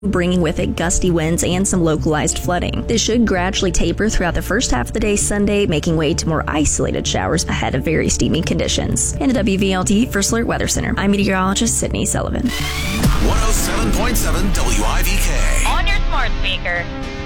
bringing with it gusty winds and some localized flooding. This should gradually taper throughout the first half of the day Sunday, making way to more isolated showers ahead of very steamy conditions. In the WVLT First Alert Weather Center, I'm meteorologist Sydney Sullivan. 107.7 WIVK. On your smart speaker.